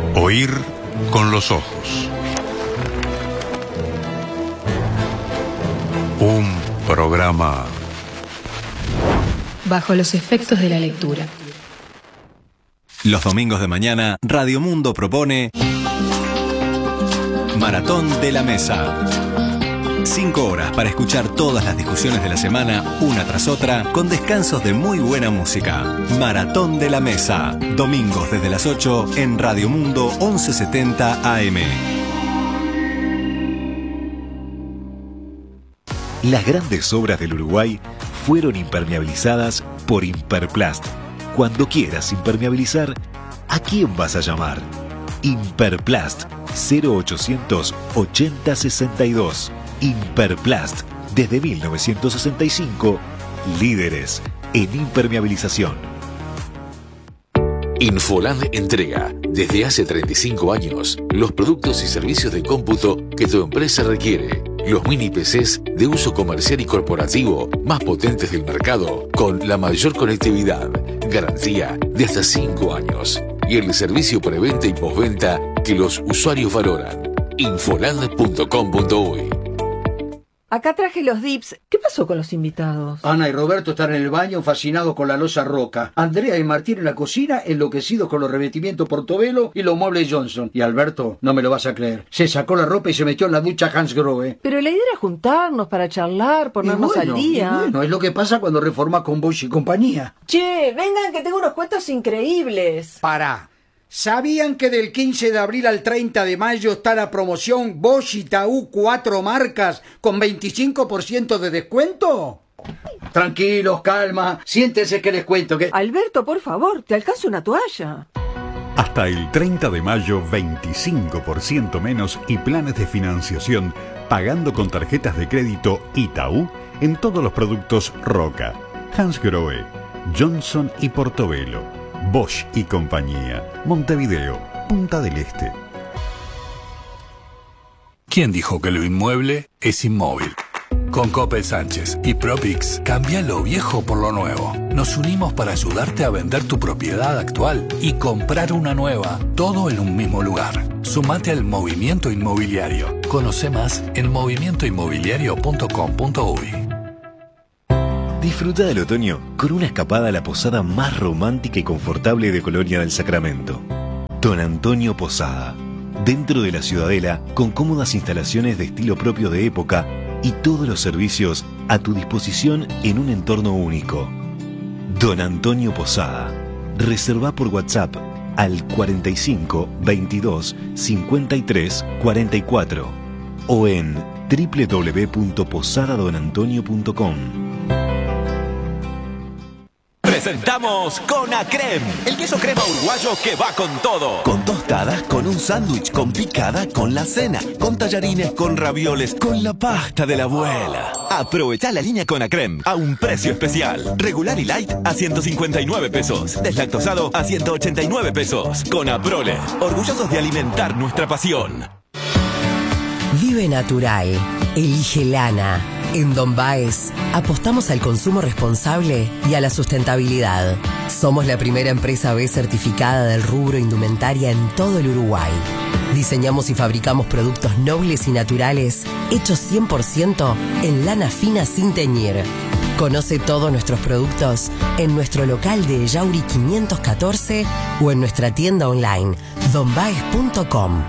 Oír con los ojos. Un programa bajo los efectos de la lectura. Los domingos de mañana, Radio Mundo propone Maratón de la Mesa. 5 horas para escuchar todas las discusiones de la semana, una tras otra, con descansos de muy buena música. Maratón de la Mesa. Domingos desde las 8 en Radio Mundo 1170 AM. Las grandes obras del Uruguay fueron impermeabilizadas por Imperplast. Cuando quieras impermeabilizar, ¿a quién vas a llamar? Imperplast 0800 80 62. Imperplast, desde 1965, líderes en impermeabilización. Infoland entrega, desde hace 35 años, los productos y servicios de cómputo que tu empresa requiere. Los mini PCs de uso comercial y corporativo más potentes del mercado, con la mayor conectividad, garantía de hasta 5 años y el servicio preventa y postventa que los usuarios valoran. Infoland.com.uy. Acá traje los dips. ¿Qué pasó con los invitados? Ana y Roberto están en el baño fascinados con la loza Roca. Andrea y Martín en la cocina enloquecidos con los revestimientos Portobello y los muebles Johnson. Y Alberto, no me lo vas a creer, se sacó la ropa y se metió en la ducha Hansgrohe. Pero la idea era juntarnos para charlar, ponernos al día. Bueno, es lo que pasa cuando reformas con Bosch y compañía. Che, vengan que tengo unos cuentos increíbles. Pará. ¿Sabían que del 15 de abril al 30 de mayo está la promoción Bosch y Taú 4 marcas con 25% de descuento? Tranquilos, calma, siéntense que les cuento que... Alberto, por favor, te alcanzo una toalla. Hasta el 30 de mayo, 25% menos y planes de financiación pagando con tarjetas de crédito Itaú en todos los productos Roca, Hansgrohe, Johnson y Portobello. Bosch y compañía. Montevideo, Punta del Este. ¿Quién dijo que lo inmueble es inmóvil? Con Coppel Sánchez y Propix, cambia lo viejo por lo nuevo. Nos unimos para ayudarte a vender tu propiedad actual y comprar una nueva, todo en un mismo lugar. Sumate al movimiento inmobiliario. Conoce más en movimientoinmobiliario.com.uy. Disfruta del otoño con una escapada a la posada más romántica y confortable de Colonia del Sacramento. Don Antonio Posada. Dentro de la Ciudadela, con cómodas instalaciones de estilo propio de época y todos los servicios a tu disposición en un entorno único. Don Antonio Posada. Reserva por WhatsApp al 45 22 53 44 o en www.posadadonantonio.com. Presentamos Conacrem, el queso crema uruguayo que va con todo. Con tostadas, con un sándwich, con picada, con la cena, con tallarines, con ravioles, con la pasta de la abuela. Aprovecha la línea Conacrem a un precio especial. Regular y light a 159 pesos. Deslactosado a 189 pesos. Conaprole, orgullosos de alimentar nuestra pasión. Vive natural. Elige lana. En Don Baez apostamos al consumo responsable y a la sustentabilidad. Somos la primera empresa B certificada del rubro indumentaria en todo el Uruguay. Diseñamos y fabricamos productos nobles y naturales hechos 100% en lana fina sin teñir. Conoce todos nuestros productos en nuestro local de Yauri 514 o en nuestra tienda online donbaez.com.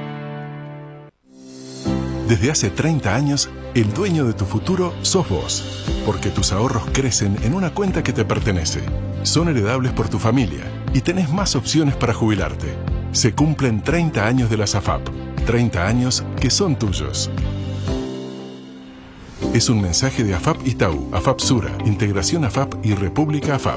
Desde hace 30 años, el dueño de tu futuro sos vos, porque tus ahorros crecen en una cuenta que te pertenece. Son heredables por tu familia y tenés más opciones para jubilarte. Se cumplen 30 años de la SAFAP, 30 años que son tuyos. Es un mensaje de AFAP Itaú, AFAP Sura, Integración AFAP y República AFAP.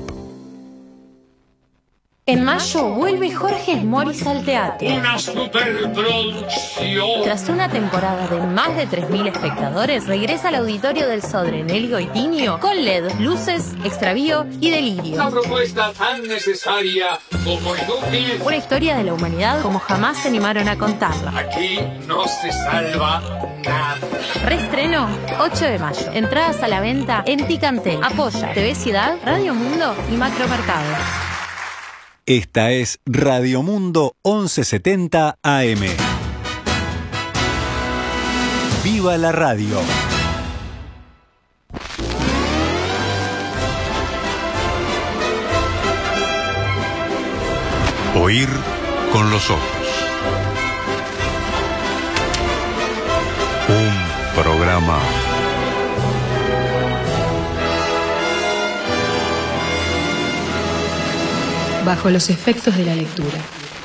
En mayo vuelve Jorge Moris al teatro. Una superproducción. Tras una temporada de más de 3.000 espectadores, regresa al auditorio del Sodre Nelly Goitinio con LED, luces, extravío y delirio. Una propuesta tan necesaria como inútil. Una historia de la humanidad como jamás se animaron a contarla. Aquí no se salva nada. Reestreno 8 de mayo. Entradas a la venta en Ticantel. Apoya TV Ciudad, Radio Mundo y Macromercado. Esta es Radio Mundo 1170 AM. ¡Viva la radio! Oír con los ojos. Un programa bajo los efectos de la lectura.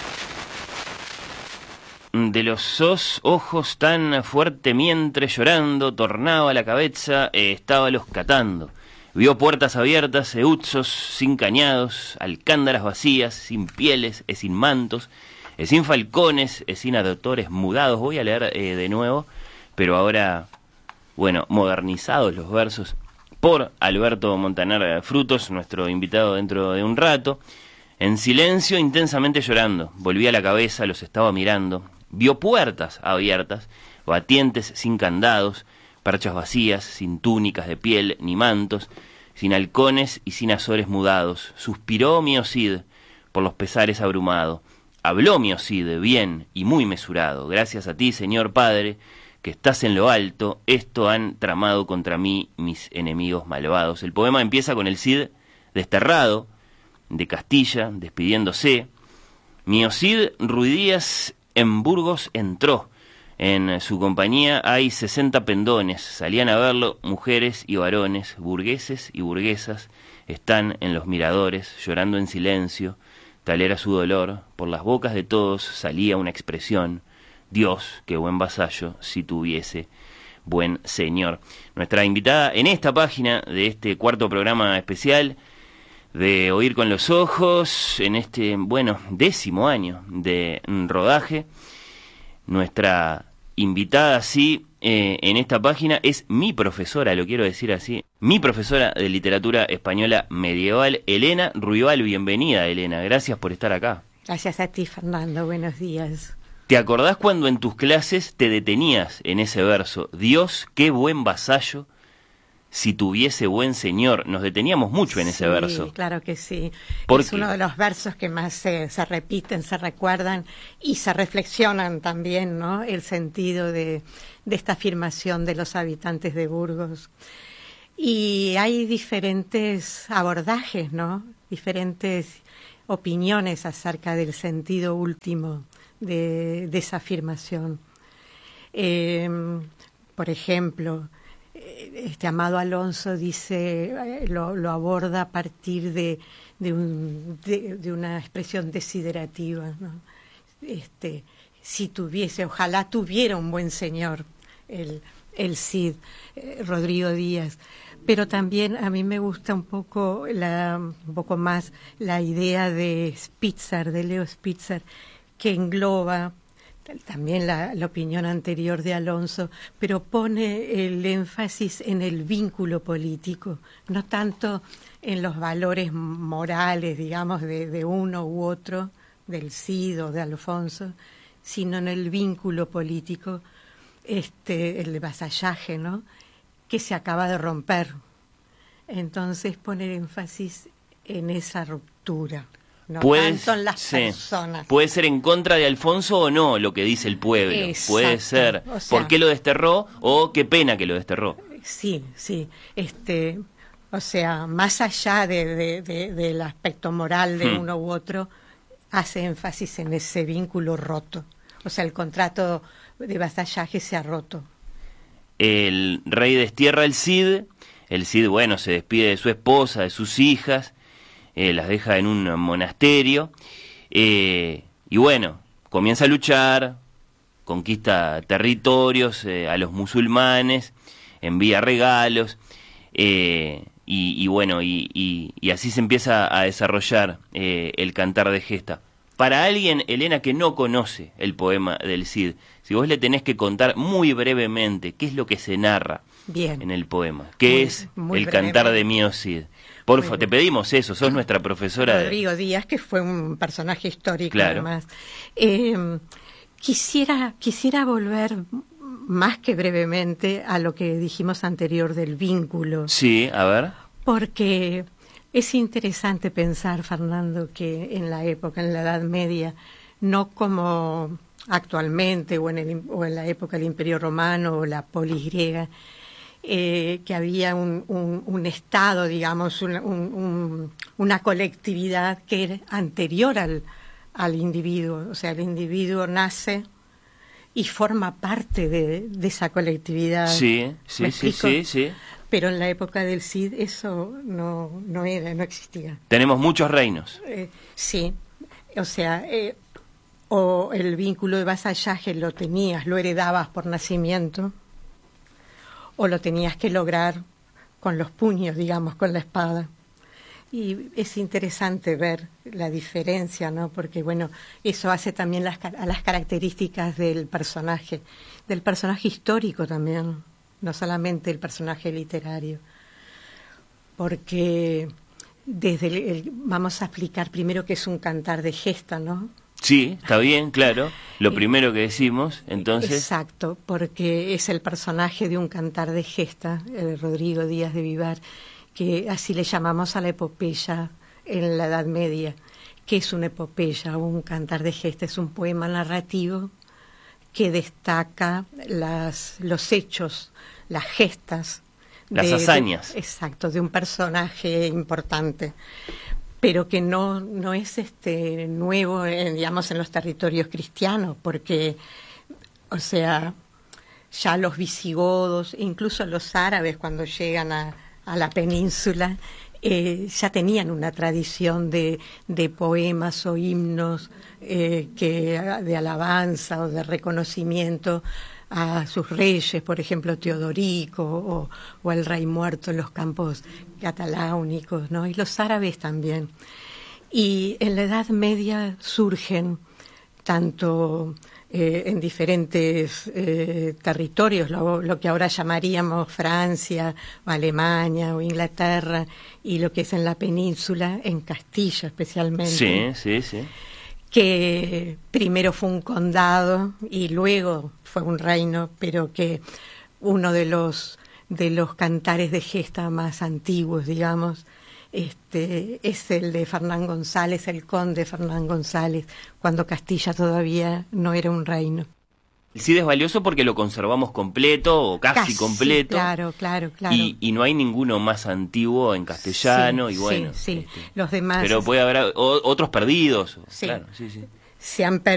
De los ojos tan fuerte mientras llorando, tornaba la cabeza, estábalos catando. Vio puertas abiertas, eutsos sin cañados, alcándaras vacías, sin pieles, sin mantos, sin falcones, sin adotores mudados. Voy a leer de nuevo, pero ahora, bueno, modernizados los versos por Alberto Montaner Frutos, nuestro invitado dentro de un rato. En silencio, intensamente llorando, volvía la cabeza, los estaba mirando. Vio puertas abiertas, batientes sin candados, perchas vacías, sin túnicas de piel ni mantos, sin halcones y sin azores mudados. Suspiró Miocid, por los pesares abrumado. Habló Miocid, bien y muy mesurado. Gracias a ti, Señor Padre, que estás en lo alto, esto han tramado contra mí mis enemigos malvados. El poema empieza con el Cid desterrado de Castilla, despidiéndose. Miocid Ruidías en Burgos entró. En su compañía hay 60 pendones, salían a verlo mujeres y varones, burgueses y burguesas, están en los miradores, llorando en silencio, tal era su dolor, por las bocas de todos salía una expresión, Dios, qué buen vasallo, si tuviese buen señor. Nuestra invitada en esta página de este cuarto programa especial de Oír con los Ojos, en este, bueno, 10º año de rodaje, nuestra invitada, sí, en esta página es mi profesora, lo quiero decir así, mi profesora de literatura española medieval, Elena Ruibal. Bienvenida, Elena, gracias por estar acá. Gracias a ti, Fernando, buenos días. ¿Te acordás cuando en tus clases te detenías en ese verso? Dios, qué buen vasallo, si tuviese buen señor. Nos deteníamos mucho en ese verso. Sí, claro que sí. ¿Por es qué? Uno de los versos que más se repiten, se recuerdan y se reflexionan también, ¿no? El sentido de esta afirmación de los habitantes de Burgos. Y hay diferentes abordajes, ¿no? Diferentes opiniones acerca del sentido último de esa afirmación. Por ejemplo, Amado Alonso dice, lo aborda a partir de una expresión desiderativa, ¿no? Si tuviese, ojalá tuviera un buen señor, el Cid, Rodrigo Díaz. Pero también a mí me gusta un poco más la idea de Spitzer, de Leo Spitzer, que engloba también la opinión anterior de Alonso, pero pone el énfasis en el vínculo político, no tanto en los valores morales, digamos, de uno u otro, del Cid o de Alfonso, sino en el vínculo político, el vasallaje, ¿no?, que se acaba de romper. Entonces poner énfasis en esa ruptura. No tanto en las personas. Puede ser en contra de Alfonso o no lo que dice el pueblo. Exacto. Puede ser, o sea, ¿por qué lo desterró? O qué pena que lo desterró. Sí. O sea, más allá del aspecto moral de uno u otro, hace énfasis en ese vínculo roto. O sea, el contrato de vasallaje se ha roto. El rey destierra al Cid. El Cid, bueno, se despide de su esposa, de sus hijas, las deja en un monasterio, y bueno, comienza a luchar, conquista territorios a los musulmanes, envía regalos, y bueno, y así se empieza a desarrollar el Cantar de Gesta. Para alguien, Elena, que no conoce el poema del Cid, si vos le tenés que contar muy brevemente qué es lo que se narra en el poema, qué es el Cantar de Mío Cid. Por favor, te pedimos eso, sos nuestra profesora. Rodrigo Díaz, que fue un personaje histórico, claro. Además. Quisiera volver más que brevemente a lo que dijimos anterior del vínculo. Sí, a ver. Porque Es interesante pensar, Fernando, que en la Edad Media, no como actualmente o en la época del Imperio Romano o la polis griega, que había un estado, digamos, una colectividad que era anterior al individuo. O sea, el individuo nace y forma parte de esa colectividad. Sí. Pero en la época del Cid eso no existía. Tenemos muchos reinos. Sí, o sea, o el vínculo de vasallaje lo heredabas por nacimiento, o lo tenías que lograr con los puños, digamos, con la espada. Y es interesante ver la diferencia, ¿no? Porque, bueno, eso hace también a las características del personaje histórico también, no solamente el personaje literario. Porque vamos a explicar primero qué es un cantar de gesta, ¿no? Sí, está bien, claro. Lo primero que decimos, entonces... Exacto, porque es el personaje de un cantar de gesta, Rodrigo Díaz de Vivar, que así le llamamos a la epopeya en la Edad Media. ¿Qué es una epopeya? Un cantar de gesta es un poema narrativo que destaca los hechos, las gestas. Las hazañas. Exacto, de un personaje importante, pero que no es nuevo, digamos, en los territorios cristianos, porque, o sea, ya los visigodos, incluso los árabes, cuando llegan a la península, ya tenían una tradición de poemas o himnos de alabanza o de reconocimiento a sus reyes, por ejemplo Teodorico o al rey muerto en los campos cataláunicos, ¿no? Y los árabes también. Y en la Edad Media surgen tanto en diferentes territorios, lo que ahora llamaríamos Francia o Alemania o Inglaterra, y lo que es en la península, en Castilla especialmente. Sí. Que primero fue un condado y luego fue un reino, pero que uno de los cantares de gesta más antiguos, digamos, es el de Fernán González, el conde Fernán González, cuando Castilla todavía no era un reino. El Cid es valioso porque lo conservamos completo o casi completo. Claro. Y no hay ninguno más antiguo en castellano, y bueno. Sí. Los demás. Pero puede haber otros perdidos. Sí. Claro, sí. Se han